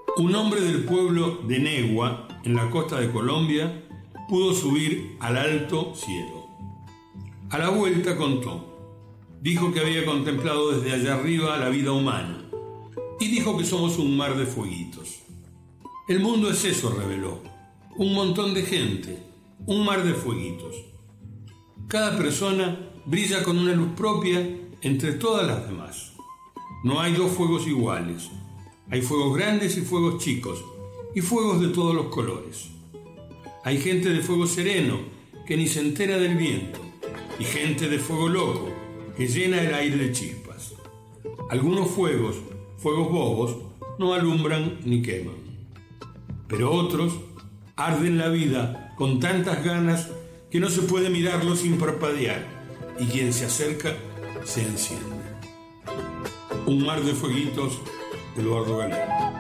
Un hombre del pueblo de Negua, en la costa de Colombia, pudo subir al alto cielo. A la vuelta contó. Dijo que había contemplado desde allá arriba la vida humana y dijo que somos un mar de fueguitos. El mundo es eso, reveló. Un montón de gente, un mar de fueguitos. Cada persona brilla con una luz propia entre todas las demás. No hay dos fuegos iguales. Hay fuegos grandes y fuegos chicos, y fuegos de todos los colores. Hay gente de fuego sereno que ni se entera del viento, y gente de fuego loco que llena el aire de chispas. Algunos fuegos bobos, no alumbran ni queman. Pero otros arden la vida con tantas ganas que no se puede mirarlo sin parpadear, y quien se acerca se enciende. Un mar de fueguitos, Eduardo Galeano.